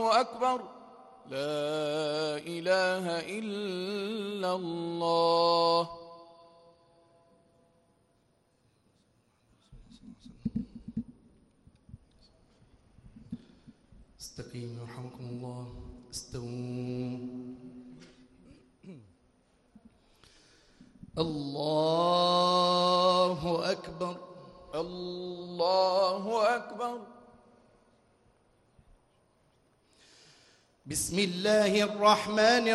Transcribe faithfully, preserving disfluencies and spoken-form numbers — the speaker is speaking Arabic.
أكبر لا إله إلا الله. استقيموا يرحمكم الله. استووا. الله أكبر الله أكبر. بسم الله الرحمن